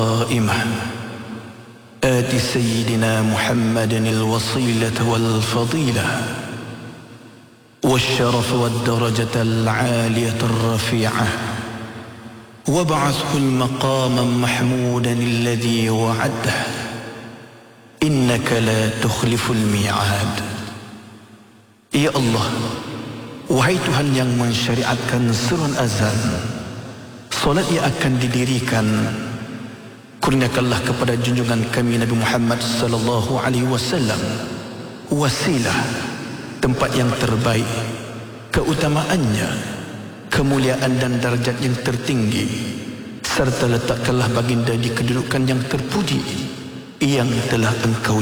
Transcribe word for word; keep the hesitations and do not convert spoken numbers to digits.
قائمة آت سيدنا محمد الوصيلة والفضيلة والشرف والدرجة العالية الرفيعة وابعثه المقام محمودا الذي وعده إنك لا تخلف الميعاد. Ya Allah, wahai Tuhan yang mensyariatkan seruan azan, solat yang akan didirikan, kurniakanlah kepada junjungan kami Nabi Muhammad sallallahu alaihi wasallam wasilah, tempat yang terbaik, keutamaannya, kemuliaan dan darjat yang tertinggi, serta letakkanlah baginda di kedudukan yang terpuji yang telah engkau